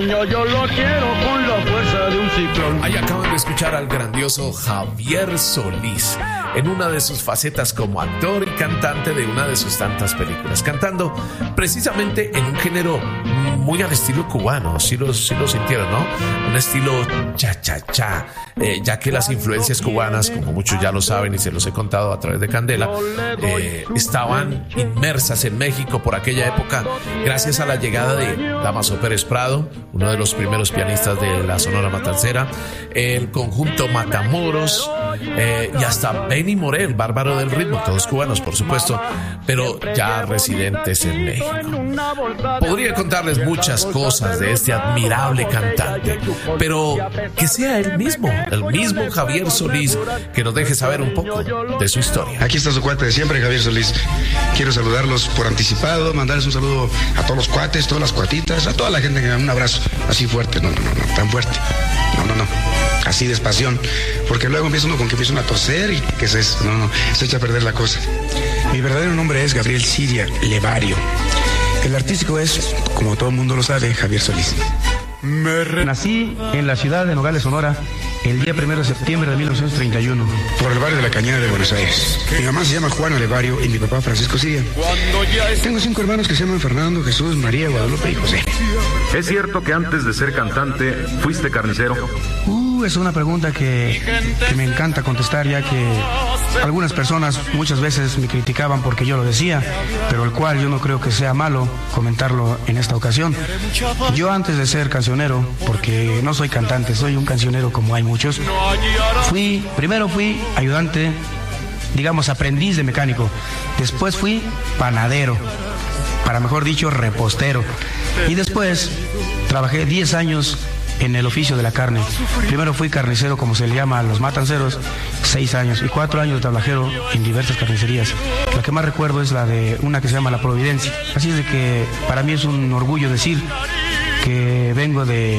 niño yo lo quiero con la fuerza de un ciclón. Ahí acaban de escuchar al grandioso Javier Solís en una de sus facetas como actor y cantante de una de sus tantas películas, cantando precisamente en un género muy al estilo cubano. Sí lo sintieron, ¿no? Un estilo cha-cha-cha, ya que las influencias cubanas, como muchos ya lo saben y se los he contado a través de Candela, estaban inmersas en México por aquella época, gracias a la llegada de Damaso Pérez Prado, uno de los primeros pianistas de la Sonora Matancera, el conjunto Matamoros, y hasta Benny Moré, bárbaro del ritmo, todos cubanos por supuesto, pero ya residentes en México. Podría contarles muchas cosas de este admirable cantante, pero que sea el mismo Javier Solís, que nos deje saber un poco de su historia. Aquí está su cuate de siempre, Javier Solís. Quiero saludarlos por anticipado, mandarles un saludo a todos los cuates, todas las cuatitas, a toda la gente, un abrazo así fuerte, no, tan fuerte, no, así despasión, porque luego empieza uno con que empieza uno a toser y ¿qué es eso? No, se echa a perder la cosa. Mi verdadero nombre es Gabriel Siria Levario. El artístico es, como todo el mundo lo sabe, Javier Solís. Nací en la ciudad de Nogales, Sonora, el día 1 de septiembre de 1931. Por el barrio de la Cañada de Buenos Aires. Mi mamá se llama Juana Levario y mi papá Francisco Siria. Tengo 5 hermanos que se llaman Fernando, Jesús, María, Guadalupe y José. ¿Es cierto que antes de ser cantante fuiste carnicero? Es una pregunta que me encanta contestar, ya que algunas personas muchas veces me criticaban porque yo lo decía, pero el cual yo no creo que sea malo comentarlo en esta ocasión. Yo antes de ser cancionero, porque no soy cantante, soy un cancionero como hay muchos, primero fui ayudante, digamos aprendiz de mecánico, después fui panadero, para mejor dicho repostero, y después trabajé 10 años en el oficio de la carne. Primero fui carnicero, como se le llama a los matanceros, 6 años, y 4 años de tablajero en diversas carnicerías. La que más recuerdo es la de una que se llama La Providencia. Así es de que para mí es un orgullo decir que vengo de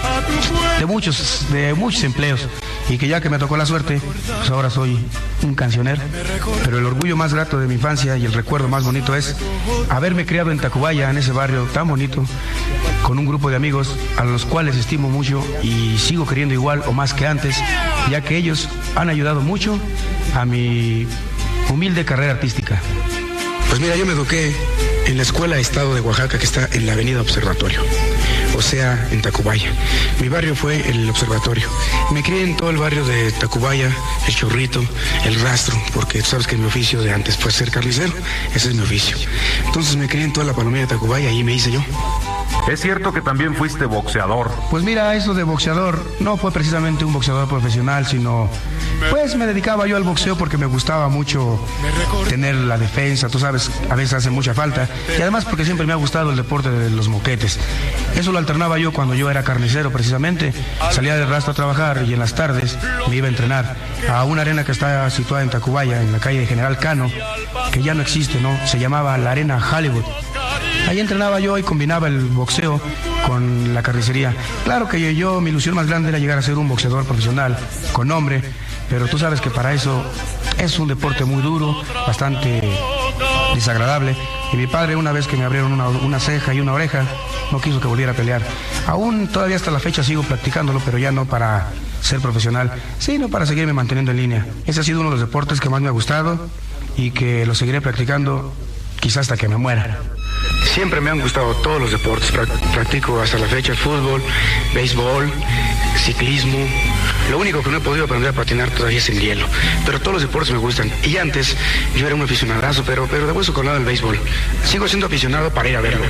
muchos empleos, y que ya que me tocó la suerte, pues ahora soy un cancionero. Pero el orgullo más grato de mi infancia y el recuerdo más bonito es haberme criado en Tacubaya, en ese barrio tan bonito, con un grupo de amigos a los cuales estimo mucho y sigo queriendo igual o más que antes, ya que ellos han ayudado mucho a mi humilde carrera artística. Pues mira, yo me eduqué en la Escuela de Estado de Oaxaca, que está en la Avenida Observatorio, o sea, en Tacubaya. Mi barrio fue el Observatorio. Me crié en todo el barrio de Tacubaya, El Chorrito, El Rastro, porque tú sabes que mi oficio de antes fue ser carnicero, ese es mi oficio. Entonces me crié en toda la palomilla de Tacubaya y ahí me hice yo. ¿Es cierto que también fuiste boxeador? Pues mira, eso de boxeador no fue precisamente un boxeador profesional, sino pues me dedicaba yo al boxeo porque me gustaba mucho tener la defensa, tú sabes, a veces hace mucha falta, y además porque siempre me ha gustado el deporte de los moquetes. Eso lo alternaba yo cuando yo era carnicero precisamente, salía del Rastro a trabajar y en las tardes me iba a entrenar a una arena que está situada en Tacubaya, en la calle de General Cano, que ya no existe, ¿no? Se llamaba la Arena Hollywood. Ahí entrenaba yo y combinaba el boxeo con la carnicería. Claro que mi ilusión más grande era llegar a ser un boxeador profesional, con nombre, pero tú sabes que para eso es un deporte muy duro, bastante desagradable. Y mi padre, una vez que me abrieron una ceja y una oreja, no quiso que volviera a pelear. Aún todavía hasta la fecha sigo practicándolo, pero ya no para ser profesional, sino para seguirme manteniendo en línea. Ese ha sido uno de los deportes que más me ha gustado y que lo seguiré practicando quizás hasta que me muera. Siempre me han gustado todos los deportes. Practico hasta la fecha fútbol, béisbol, ciclismo. Lo único que no he podido aprender a patinar todavía es en hielo. Pero todos los deportes me gustan. Y antes yo era un aficionadazo, pero de hueso colado al béisbol. Sigo siendo aficionado para ir a verlo.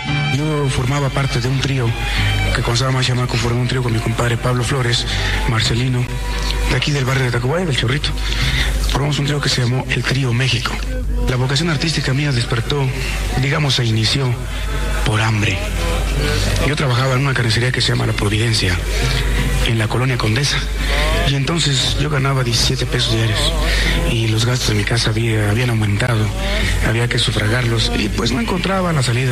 Yo formaba parte de un trío que cuando estaba más chamaco formé un trío con mi compadre Pablo Flores, Marcelino, de aquí del barrio de Tacubaya, del Chorrito. Formamos un trío que se llamó El Trío México. La vocación artística mía despertó, digamos, se inició por hambre. Yo trabajaba en una carnicería que se llama La Providencia, en la colonia Condesa. Y entonces yo ganaba 17 pesos diarios y los gastos de mi casa habían aumentado, había que sufragarlos y pues no encontraba la salida.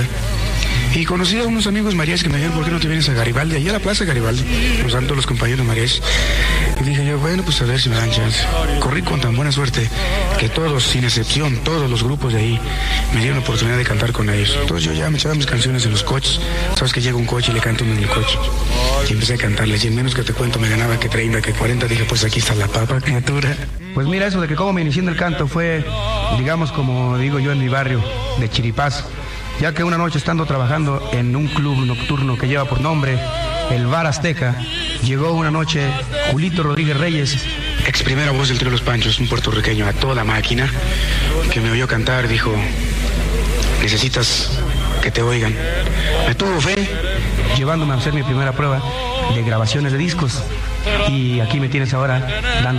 Y conocí a unos amigos mariachis que me dijeron, ¿por qué no te vienes a Garibaldi? Allá a la Plaza Garibaldi, nos dan todos los compañeros mariachis. Y dije yo, bueno, pues a ver si me dan chance. Corrí con tan buena suerte que todos, sin excepción, todos los grupos de ahí me dieron la oportunidad de cantar con ellos. Entonces yo ya me echaba mis canciones en los coches. Sabes que llega un coche y le canto uno en el coche. Y empecé a cantarles. Y en menos que te cuento me ganaba que 30, que 40. Dije, pues aquí está la papa, criatura. Pues mira, eso de que cómo me inicié en el canto fue, digamos, como digo yo en mi barrio, de chiripazo. Ya que una noche estando trabajando en un club nocturno que lleva por nombre el Bar Azteca, llegó una noche Julito Rodríguez Reyes, Ex primera voz del trío Los Panchos, un puertorriqueño a toda máquina, que me oyó cantar, dijo, necesitas que te oigan. Me tuvo fe. llevándome a hacer mi primera prueba de grabaciones de discos. Y aquí me tienes ahora dando